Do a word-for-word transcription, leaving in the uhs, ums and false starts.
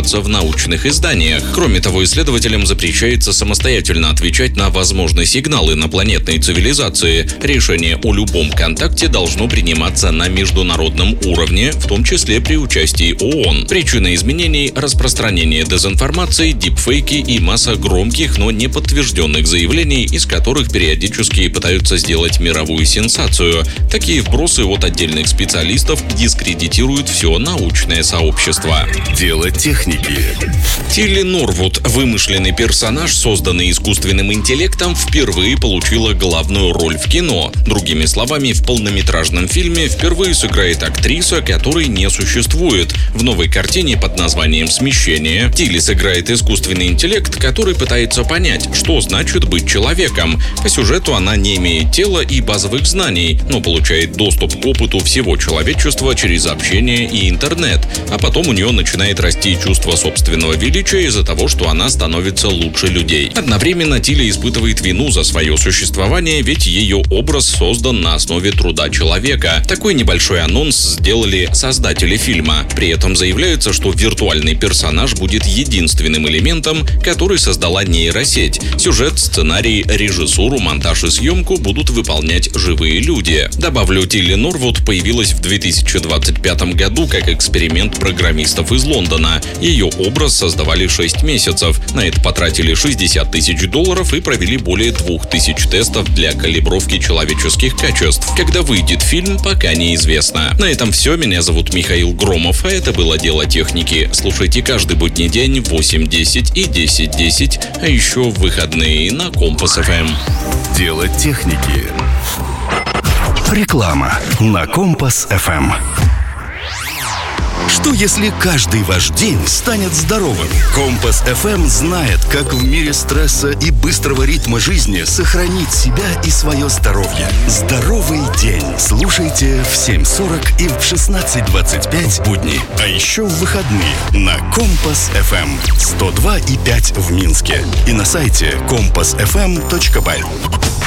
публиковаться в научных изданиях. Кроме того, исследователям запрещается самостоятельно отвечать на возможные сигналы инопланетной цивилизации. Решение о любом контакте должно приниматься на международном уровне, в том числе при участии ООН. Причина изменений – распространение дезинформации, дипфейки и масса громких, но не подтвержденных заявлений, из которых периодически пытаются сделать мировую сенсацию. Такие вбросы от отдельных специалистов дискредитируют все научное сообщество. Дело техники. Тилли Норвуд, вымышленный персонаж, созданный искусственным интеллектом, впервые получила главную роль в кино. Другими словами, в полнометражном фильме впервые сыграет актриса, которой не существует. В новой картине под названием «Смещение» Тилли сыграет искусственный интеллект, который пытается понять, что значит быть человеком. По сюжету она не имеет тела и базовых знаний, но получает доступ к опыту всего человечества через общение и интернет. А потом у нее начинает расти чувство собственного величия из-за того, что она становится лучше людей. Одновременно Тилли испытывает вину за свое существование, ведь ее образ создан на основе труда человека. Такой небольшой анонс сделали создатели фильма. При этом заявляется, что виртуальный персонаж будет единственным элементом, который создала нейросеть. Сюжет, сценарий, режиссуру, монтаж и съемку будут выполнять живые люди. Добавлю, Тилли Норвуд появилась в две тысячи двадцать пятом году как эксперимент программистов из Лондона. Ее образ создавали шесть месяцев. На это потратили шестьдесят тысяч долларов и провели более двух тысяч тестов для калибровки человеческих качеств. Когда выйдет фильм, пока неизвестно. На этом все. Меня зовут Михаил Громов, а это было «Дело техники». Слушайте каждый будний день в восемь десять и десять десять, а еще в выходные на Компас эф эм. Дело техники. Реклама на Компас эф эм. Что если каждый ваш день станет здоровым? Компас эф эм знает, как в мире стресса и быстрого ритма жизни сохранить себя и свое здоровье. Здоровый день. Слушайте в семь сорок и в шестнадцать двадцать пять будни. А еще в выходные на Компас эф эм сто два и пять в Минске и на сайте компас эф эм точка бай.